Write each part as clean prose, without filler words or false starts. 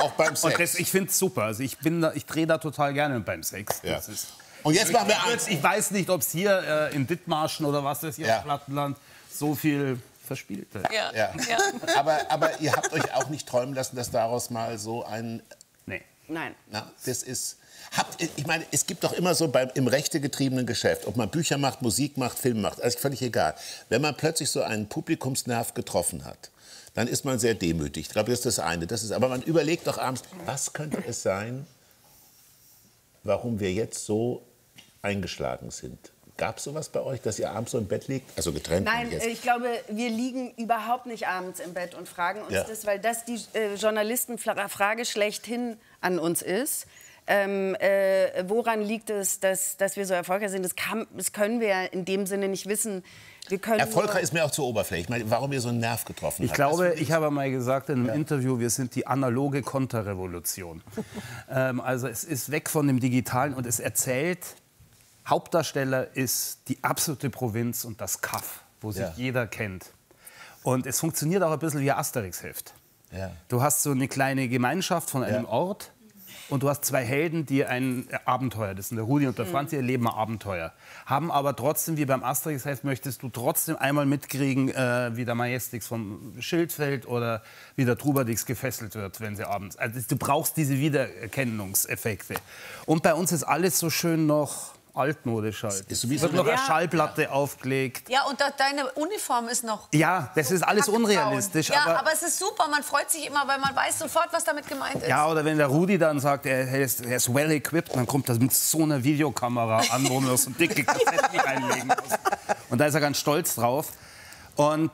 auch beim Sex. Und ich finde es super. Also ich drehe da total gerne beim Sex. Ja. Und jetzt machen wir eins. Ich weiß nicht, ob es hier in Dithmarschen oder was das hier im Plattenland so viel verspielt wird. Ja. Aber ihr habt euch auch nicht träumen lassen, dass daraus mal so ein... Nee. Nein. Na, das ist... Ich meine, es gibt doch immer so im rechtegetriebenen Geschäft, ob man Bücher macht, Musik macht, Film macht, also völlig egal. Wenn man plötzlich so einen Publikumsnerv getroffen hat, dann ist man sehr demütig. Ich glaube, das ist das eine. Aber man überlegt doch abends, was könnte es sein, warum wir jetzt so eingeschlagen sind? Gab es sowas bei euch, dass ihr abends so im Bett liegt? Also getrennt. Nein, ich glaube, wir liegen überhaupt nicht abends im Bett und fragen uns das, weil das die Journalistenfrage schlechthin an uns ist. Woran liegt es, dass wir so erfolgreich sind? Das können wir in dem Sinne nicht wissen. Erfolgreich ist mir auch zu oberflächlich. Ich meine, warum ihr so einen Nerv getroffen habt. Ich glaube, ich habe mal gesagt in einem Interview, wir sind die analoge Konterrevolution. Also es ist weg von dem Digitalen und es erzählt, Hauptdarsteller ist die absolute Provinz und das Kaff, wo sich jeder kennt. Und es funktioniert auch ein bisschen wie ein Asterix-Heft. Ja. Du hast so eine kleine Gemeinschaft von einem Ort. Und du hast zwei Helden, die ein Abenteuer, das sind der Rudi und der Franz, die erleben ein Abenteuer. Haben aber trotzdem, wie beim Asterix-Heft, möchtest du trotzdem einmal mitkriegen, wie der Majestix vom Schild fällt oder wie der Trubadix gefesselt wird, wenn sie abends... Also du brauchst diese Wiedererkennungseffekte. Und bei uns ist alles so schön noch altmodisch halt. Es wird noch eine Schallplatte aufgelegt. Ja, und deine Uniform ist noch... Ja, das ist alles unrealistisch. Ja, aber es ist super, man freut sich immer, weil man weiß sofort, was damit gemeint ist. Ja, oder wenn der Rudi dann sagt, er ist well equipped, dann kommt das mit so einer Videokamera an, wo man so dicke Kassetten reinlegen muss. Und da ist er ganz stolz drauf. Und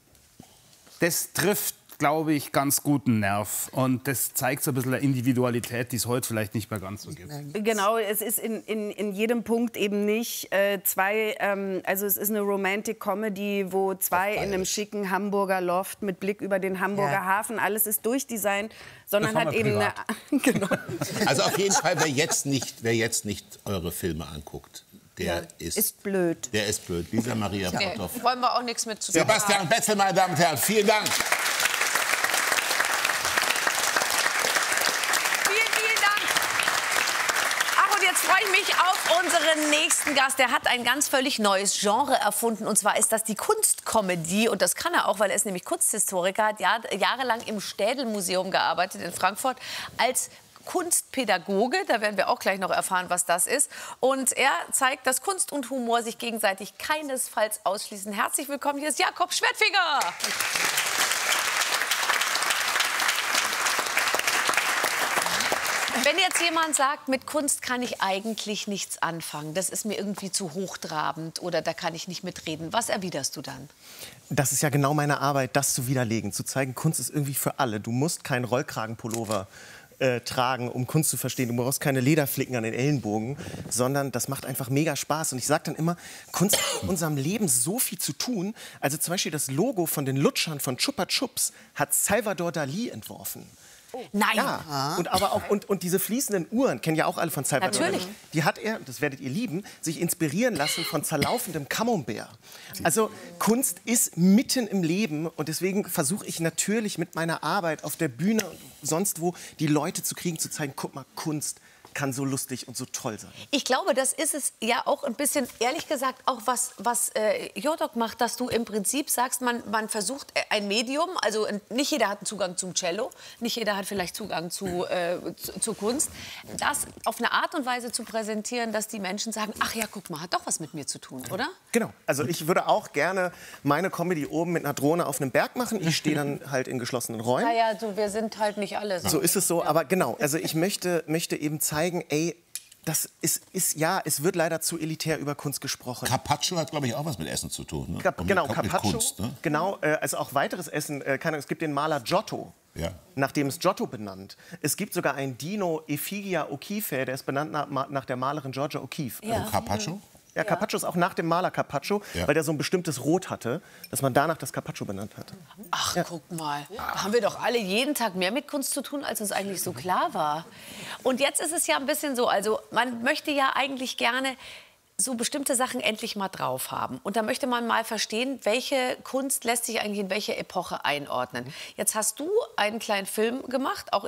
das trifft, glaube ich, ganz guten Nerv. Und das zeigt so ein bisschen eine Individualität, die es heute vielleicht nicht mehr ganz so gibt. Genau, es ist in jedem Punkt eben nicht also es ist eine Romantic Comedy, wo zwei in einem schicken Hamburger Loft mit Blick über den Hamburger Hafen, alles ist durchdesignt, sondern hat eben eine... Genau. Also auf jeden Fall, wer jetzt nicht eure Filme anguckt, der ist blöd. Der ist blöd. Lisa Maria Potthoff. Wollen wir auch nichts mit zu sagen. Sebastian Betzel, meine Damen und Herren, vielen Dank. Auf unseren nächsten Gast. Der hat ein ganz völlig neues Genre erfunden. Und zwar ist das die Kunstkomödie. Und das kann er auch, weil er ist nämlich Kunsthistoriker, hat jahrelang im Städel-Museum gearbeitet in Frankfurt als Kunstpädagoge. Da werden wir auch gleich noch erfahren, was das ist. Und er zeigt, dass Kunst und Humor sich gegenseitig keinesfalls ausschließen. Herzlich willkommen, hier ist Jakob Schwertfeger. Wenn jetzt jemand sagt, mit Kunst kann ich eigentlich nichts anfangen, das ist mir irgendwie zu hochtrabend oder da kann ich nicht mitreden, was erwiderst du dann? Das ist ja genau meine Arbeit, das zu widerlegen, zu zeigen, Kunst ist irgendwie für alle. Du musst keinen Rollkragenpullover tragen, um Kunst zu verstehen. Du brauchst keine Lederflicken an den Ellenbogen, sondern das macht einfach mega Spaß. Und ich sage dann immer, Kunst hat in unserem Leben so viel zu tun. Also zum Beispiel das Logo von den Lutschern von Chupa Chups hat Salvador Dalí entworfen. Oh. Nein. Ja, und aber auch und diese fließenden Uhren kennen ja auch alle von Salvador. Natürlich. Die hat er, das werdet ihr lieben, sich inspirieren lassen von zerlaufendem Camembert. Also Kunst ist mitten im Leben und deswegen versuche ich natürlich mit meiner Arbeit auf der Bühne und sonst wo die Leute zu kriegen, zu zeigen, guck mal, Kunst kann so lustig und so toll sein. Ich glaube, das ist es ja auch ein bisschen, ehrlich gesagt, auch was Jodok macht, dass du im Prinzip sagst, man versucht ein Medium, also nicht jeder hat einen Zugang zum Cello, nicht jeder hat vielleicht Zugang zur Kunst, das auf eine Art und Weise zu präsentieren, dass die Menschen sagen, ach ja, guck mal, hat doch was mit mir zu tun, oder? Genau, also ich würde auch gerne meine Comedy oben mit einer Drohne auf einem Berg machen, ich stehe dann halt in geschlossenen Räumen. Naja, so, wir sind halt nicht alle so. So ist es so, aber genau, also ich möchte eben zeigen, ey, das ist ja, es wird leider zu elitär über Kunst gesprochen. Carpaccio hat, glaube ich, auch was mit Essen zu tun. Ne? Genau, mit Carpaccio, Kunst, ne? genau, also auch weiteres Essen. Es gibt den Maler Giotto, nach dem ist Giotto benannt. Es gibt sogar einen Dino Effigia O'Keeffe, der ist benannt nach der Malerin Georgia O'Keeffe. Ja. Und Carpaccio? Ja, Carpaccio ist auch nach dem Maler Carpaccio, weil der so ein bestimmtes Rot hatte, dass man danach das Carpaccio benannt hat. Ach, guck mal. Da haben wir doch alle jeden Tag mehr mit Kunst zu tun, als uns eigentlich so klar war. Und jetzt ist es ja ein bisschen so, also man möchte ja eigentlich gerne so bestimmte Sachen endlich mal drauf haben. Und da möchte man mal verstehen, welche Kunst lässt sich eigentlich in welche Epoche einordnen. Jetzt hast du einen kleinen Film gemacht, auch